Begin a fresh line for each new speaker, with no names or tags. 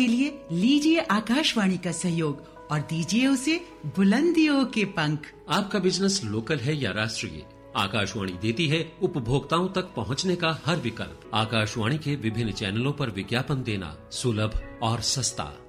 के लिए लीजिए आकाशवाणी का सहयोग और दीजिए उसे बुलंदियों के पंख।
आपका बिजनेस लोकल है या राष्ट्रीय, आकाशवाणी देती है उपभोक्ताओं तक पहुंचने का हर विकल्प। आकाशवाणी के विभिन्न चैनलों पर विज्ञापन देना सुलभ और सस्ता।